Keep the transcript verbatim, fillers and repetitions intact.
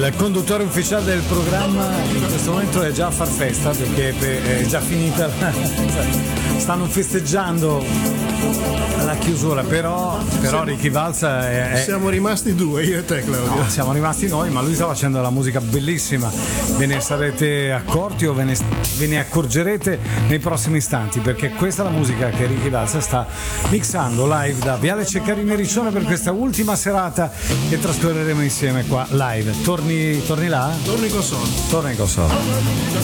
il conduttore ufficiale del programma in questo momento è già a far festa perché è già finita, stanno festeggiando la chiusura, però, però Ricky Valsa è, è... Siamo rimasti due, io e te, Claudio. No, siamo rimasti noi, ma lui sta facendo la musica bellissima, ve ne sarete accorti o ve ne, ve ne accorgerete nei prossimi istanti, perché questa è la musica che Ricky Valsa sta mixando live da Viale Ceccarini Riccione per questa ultima serata che trascorreremo insieme qua live. Torni, torni là? Torni con Sol. Torni con Sol.